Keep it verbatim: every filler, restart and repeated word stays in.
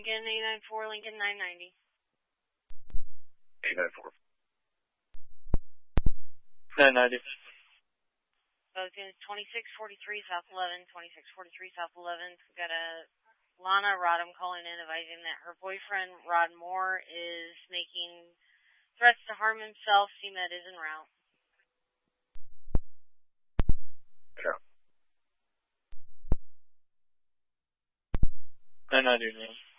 Lincoln, eight nine four, Lincoln nine ninety. eight nine four. nine ninety. Bogan, twenty-six forty-three South eleven, twenty-six forty-three South eleven. We've got a Lana Rodham calling in advising that her boyfriend, Rod Moore, is making threats to harm himself. C M E D is en route. Yeah. nine ninety.